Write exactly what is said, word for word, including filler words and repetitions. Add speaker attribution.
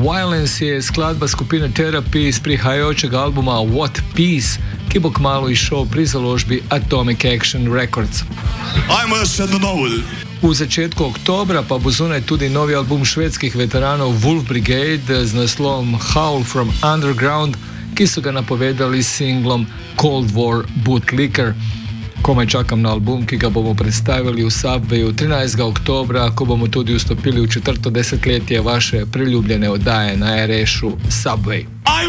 Speaker 1: Violence je skladba skupine Therapy iz prihajajočega albuma What Peace, ki bo kmalu izšel pri založbi Atomic Action Records. V začetku oktobra pa bo zunaj tudi novi album švedskih veteranov Wolf Brigade z naslovom Howl from Underground, ki so ga napovedali s singlom Cold War Bootlicker. Komaj čakam na album, ki ga bomo predstavili v Subwayu trinajstega oktobra, ko bomo tudi vstopili v četrto desetletje vaše priljubljene oddaje na er ešu Subway.